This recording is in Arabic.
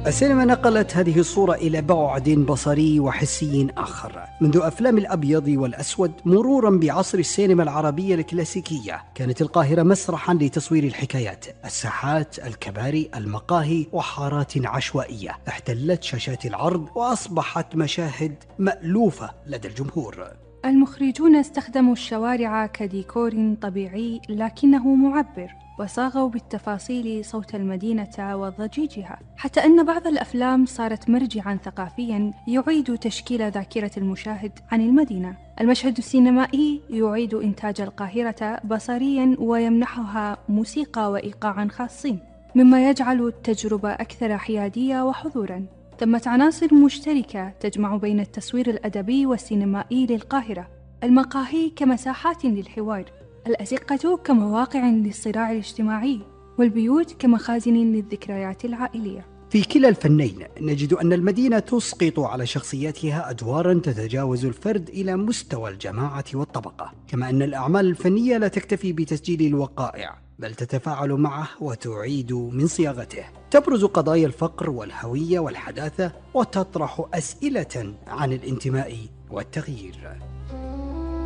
السينما نقلت هذه الصورة إلى بعد بصري وحسي آخر، منذ أفلام الأبيض والأسود مرورا بعصر السينما العربية الكلاسيكية. كانت القاهرة مسرحا لتصوير الحكايات، الساحات، الكباري، المقاهي وحارات عشوائية احتلت شاشات العرض وأصبحت مشاهد مألوفة لدى الجمهور. المخرجون استخدموا الشوارع كديكور طبيعي لكنه معبر، وصاغوا بالتفاصيل صوت المدينة وضجيجها، حتى أن بعض الأفلام صارت مرجعاً ثقافياً يعيد تشكيل ذاكرة المشاهد عن المدينة. المشهد السينمائي يعيد إنتاج القاهرة بصرياً ويمنحها موسيقى وإيقاعاً خاصين، مما يجعل التجربة أكثر حيادية وحضوراً. ثمة عناصر مشتركة تجمع بين التصوير الأدبي والسينمائي للقاهرة: المقاهي كمساحات للحوار، الأزقة كمواقع للصراع الاجتماعي، والبيوت كمخازن للذكريات العائلية. في كلا الفنين نجد أن المدينة تسقط على شخصياتها أدواراً تتجاوز الفرد إلى مستوى الجماعة والطبقة، كما أن الأعمال الفنية لا تكتفي بتسجيل الوقائع، بل تتفاعل معه وتعيد من صياغته. تبرز قضايا الفقر والهوية والحداثة، وتطرح أسئلة عن الانتماء والتغيير.